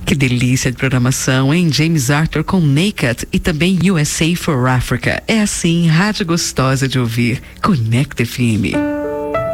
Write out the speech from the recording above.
Que delícia de programação, hein? James Arthur com Naked e também USA for Africa. É assim, rádio gostosa de ouvir. Conecta FM.